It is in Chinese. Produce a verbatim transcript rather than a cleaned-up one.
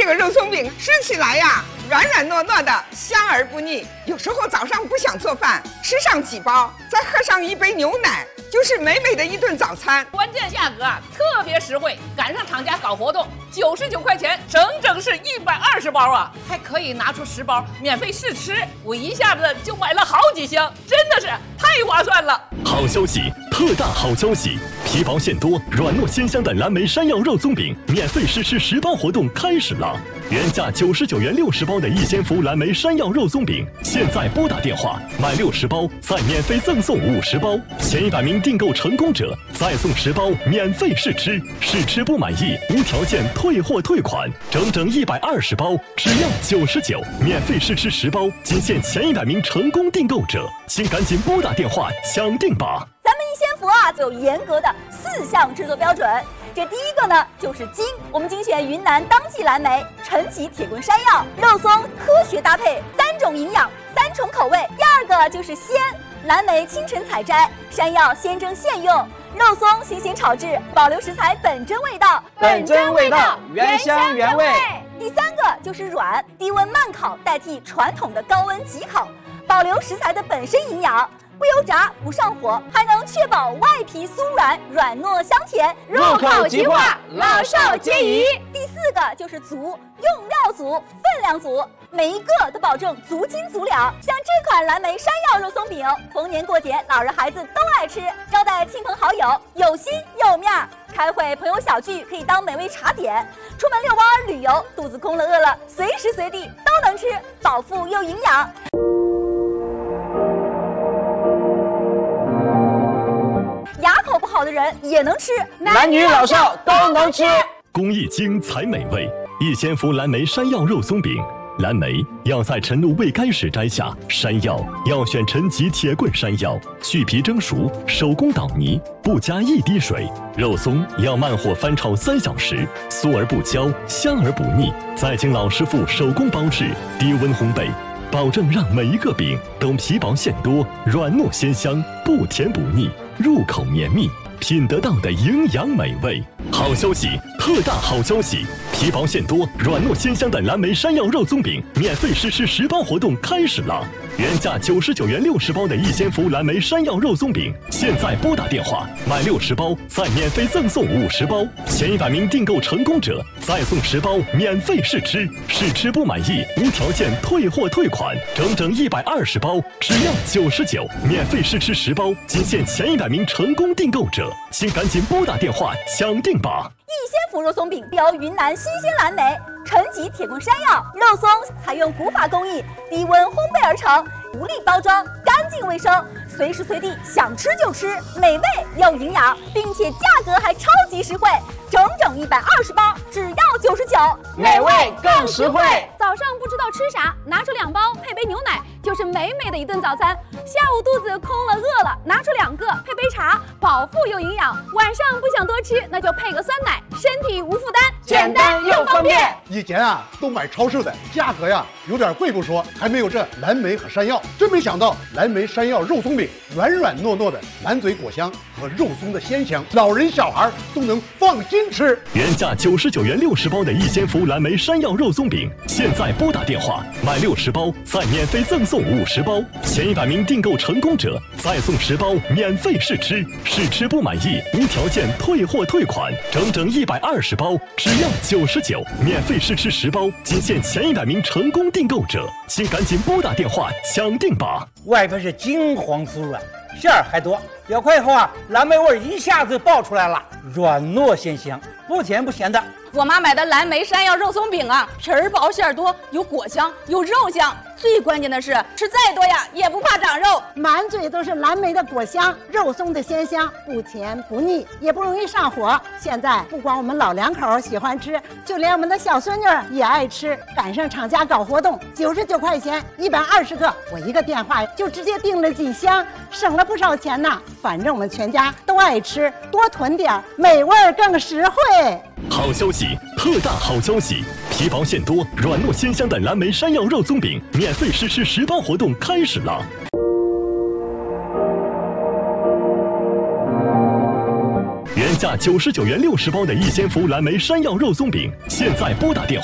这个肉松饼吃起来呀，软软糯糯的，香而不腻。有时候早上不想做饭，吃上几包，再喝上一杯牛奶，就是美美的一顿早餐。 关键价格啊，特别实惠，赶上厂家搞活动，九十九块钱，整整是一百二十包啊，还可以拿出十包免费试吃。我一下子就买了好几箱，真的是太划算了。 好消息，特大好消息！皮薄馅多、软糯鲜香的蓝莓山药肉松饼免费试吃十包活动开始了。原价九十九元六十包的一仙福蓝莓山药肉松饼，现在拨打电话买六十包，再免费赠送五十包。前一百名订购成功者再送十包免费试吃，试吃不满意无条件退货退款，整整一百二十包，只要九十九，免费试吃十包，仅限前一百名成功订购者，请赶紧拨打电话抢定吧！ 咱们一仙福啊，有严格的四项制作标准。这第一个呢，就是精，我们精选云南当季蓝莓、陈皮铁棍山药、肉松，科学搭配，三种营养，三重口味。第二个就是鲜，蓝莓清晨采摘，山药现蒸现用，肉松新鲜炒制，保留食材本真味道， 本真味道，原香原味。 第三个就是软，低温慢烤代替传统的高温急烤，保留食材的本身营养。不油炸，不上火，还能确保外皮酥软、软糯香甜， 入口即化，老少皆宜。 第四个就是足，用料足，分量足，每一个都保证足斤足两。像这款蓝莓山药肉松饼，逢年过节，老人孩子都爱吃，招待亲朋好友，有心有面儿。开会朋友小聚可以当美味茶点，出门遛弯旅游，肚子空了饿了，随时随地都能吃，饱腹又营养。牙口不好的人也能吃， 男女老少都能吃。 工艺精才美味，一仙福蓝莓山药肉松饼。蓝莓要在晨露未干时摘下，山药要选陈皮铁棍山药，去皮蒸熟，手工捣泥，不加一滴水。肉松要慢火翻炒三小时，酥而不焦，香而不腻，再经老师傅手工包制，低温烘焙，保证让每一个饼都皮薄馅多，软糯鲜香，不甜不腻，入口绵密，品得到的营养美味。好消息，特大好消息！皮薄馅多、软糯鲜香的蓝莓山药肉松饼免费试吃十包活动开始了。原价九十九元六十包的一仙福蓝莓山药肉松饼，现在拨打电话买六十包，再免费赠送五十包。前一百名订购成功者再送十包免费试吃，试吃不满意无条件退货退款，整整一百二十包，只要九十九，免费试吃十包，仅限前一百名成功订购者，请赶紧拨打电话抢定吧！ 一仙福肉松饼由云南新鲜蓝莓、陈皮铁棍山药、肉松采用古法工艺，低温烘焙而成，独立包装，干净卫生，随时随地想吃就吃，美味又营养，并且价格还超级实惠，整整一百二十包，只要九十九， 美味更实惠。 早上不知道吃啥，拿出两包配杯牛奶，就是美美的一顿早餐。下午肚子空了饿了，拿出两个配杯茶，饱腹又营养。晚上不想多吃，那就配个酸奶，身体无负担， 简单又方便。 以前啊都买超市的，价格呀有点贵不说，还没有这蓝莓和山药。真没想到蓝莓山药肉松饼软软糯糯的蓝嘴果香和肉松的鲜香，老人小孩都能放心吃。 原价九十九元六十包的一仙福蓝莓山药肉松饼，现在拨打电话买六十包，再免费赠送五十包。前一百名订购成功者再送十包免费试吃，试吃不满意无条件退货退款，整整一百二十包，只要九十九，免费试吃十包，仅限前一百名成功订购者，请赶紧拨打电话抢定吧！ 外边是金黄酥软，馅儿还多，咬块以后啊，蓝莓味一下子爆出来了，软糯鲜香，不甜不咸的。 我妈买的蓝莓山药肉松饼啊，皮儿薄馅儿多，有果香，有肉香，最关键的是吃再多呀也不怕长肉， 满嘴都是蓝莓的果香，肉松的鲜香，不甜不腻，也不容易上火。现在不光我们老两口喜欢吃，就连我们的小孙女也爱吃。赶上厂家搞活动，九十九块钱一百二十个，我一个电话就直接订了几箱，省了不少钱呢。反正我们全家都爱吃，多囤点，美味更实惠。 好消息，特大好消息！皮薄馅多、软糯鲜香的蓝莓山药肉松饼免费试吃十包活动开始了。原价九十九元六十包的一仙福蓝莓山药肉松饼，现在拨打电话